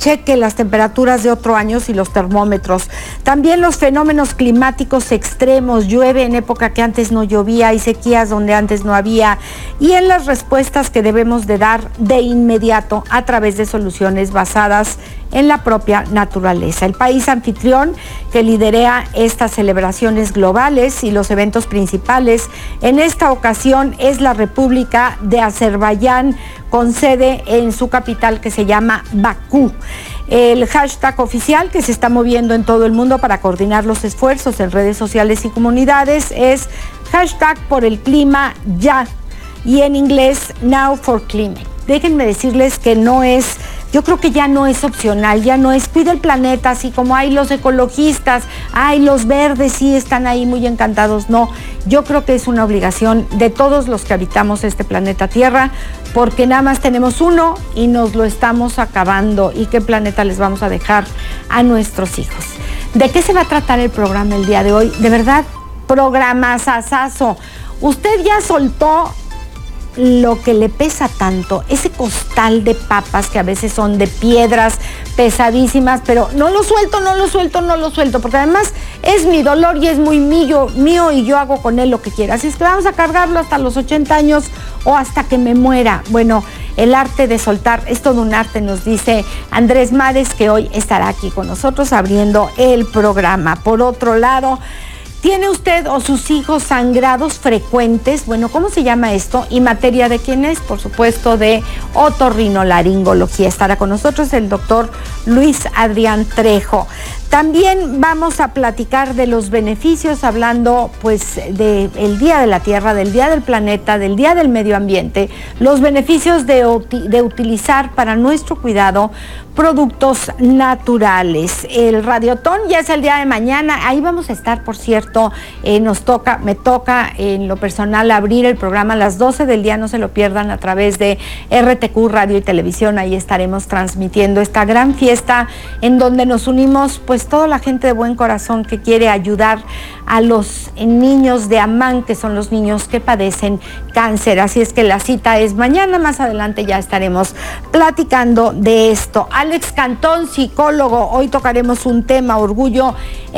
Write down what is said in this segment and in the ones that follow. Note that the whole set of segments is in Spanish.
cheque las temperaturas de otro año y los termómetros. También los fenómenos climáticos extremos, llueve en época que antes no llovía, hay sequías donde antes no había, y en las respuestas que debemos de dar de inmediato a través de soluciones basadas en la propia naturaleza. El país anfitrión que lidera estas celebraciones globales y los eventos principales en esta ocasión es la República de Azerbaiyán, con sede en su capital que se llama Bakú. El hashtag oficial que se está moviendo en todo el mundo para coordinar los esfuerzos en redes sociales y comunidades es hashtag por el clima ya, y en inglés Now for Climate. Déjenme decirles que yo creo que ya no es opcional, ya no es cuida el planeta, así como hay los ecologistas, hay los verdes, sí están ahí muy encantados. No, yo creo que es una obligación de todos los que habitamos este planeta Tierra, porque nada más tenemos uno y nos lo estamos acabando. ¿Y qué planeta les vamos a dejar a nuestros hijos? ¿De qué se va a tratar el programa el día de hoy? De verdad, programazazazo. Usted ya soltó lo que le pesa tanto, ese costal de papas que a veces son de piedras pesadísimas, pero no lo suelto, porque además es mi dolor y es muy mío y yo hago con él lo que quiera. Así es que vamos a cargarlo hasta los 80 años o hasta que me muera. Bueno, el arte de soltar es todo un arte, nos dice Andrés Mares, que hoy estará aquí con nosotros abriendo el programa. Por otro lado, ¿tiene usted o sus hijos sangrados frecuentes? Bueno, ¿cómo se llama esto? ¿Y materia de quién es? Por supuesto, de otorrinolaringología. Estará con nosotros el doctor Luis Adrián Trejo. También vamos a platicar de los beneficios, hablando pues del Día de la Tierra, del Día del Planeta, del Día del Medio Ambiente, los beneficios de utilizar para nuestro cuidado productos naturales. El Radiotón ya es el día de mañana, ahí vamos a estar, por cierto. Me toca en lo personal abrir el programa a las 12 del día, no se lo pierdan, a través de RTQ Radio y Televisión. Ahí estaremos transmitiendo esta gran fiesta en donde nos unimos pues toda la gente de buen corazón que quiere ayudar a los niños de Amán, que son los niños que padecen cáncer. Así es que la cita es mañana, más adelante ya estaremos platicando de esto. Alex Cantón, psicólogo, hoy tocaremos un tema, orgullo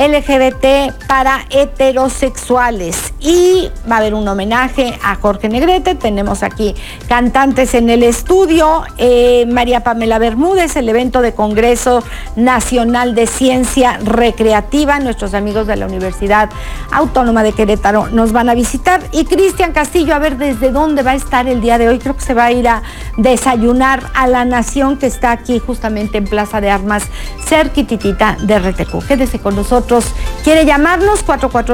LGBT para heterosexuales, y va a haber un homenaje a Jorge Negrete. Tenemos aquí cantantes en el estudio, María Pamela Bermúdez, el evento de Congreso Nacional de Ciencia Recreativa, nuestros amigos de la Universidad Autónoma de Querétaro nos van a visitar, y Cristian Castillo, a ver desde dónde va a estar el día de hoy. Creo que se va a ir a desayunar a La Nación, que está aquí justamente en Plaza de Armas, cerquititita de RTQ. Quédese con nosotros. ¿Quiere llamarnos?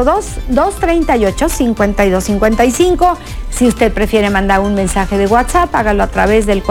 442-238-5255. Si usted prefiere mandar un mensaje de WhatsApp, hágalo a través del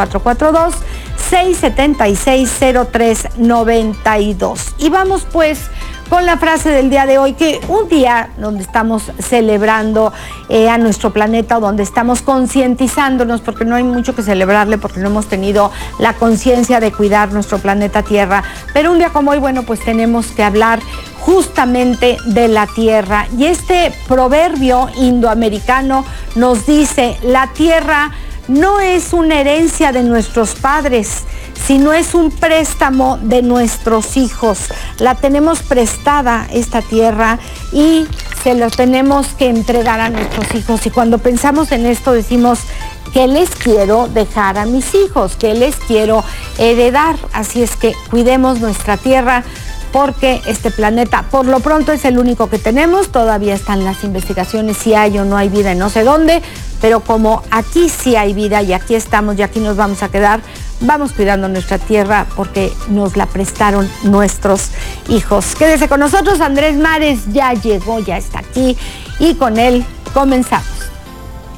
442-676-0392. Y vamos pues con la frase del día de hoy, que un día donde estamos celebrando a nuestro planeta, donde estamos concientizándonos, porque no hay mucho que celebrarle, porque no hemos tenido la conciencia de cuidar nuestro planeta Tierra, pero un día como hoy, bueno, pues tenemos que hablar justamente de la tierra. Y este proverbio indoamericano nos dice: la tierra no es una herencia de nuestros padres, sino es un préstamo de nuestros hijos. La tenemos prestada, esta tierra, y se la tenemos que entregar a nuestros hijos. Y cuando pensamos en esto decimos: ¿qué les quiero dejar a mis hijos? ¿Qué les quiero heredar? Así es que cuidemos nuestra tierra, porque este planeta por lo pronto es el único que tenemos. Todavía están las investigaciones si hay o no hay vida en no sé dónde, pero como aquí sí hay vida y aquí estamos y aquí nos vamos a quedar, vamos cuidando nuestra tierra porque nos la prestaron nuestros hijos. Quédese con nosotros, Andrés Mares ya llegó, ya está aquí, y con él comenzamos.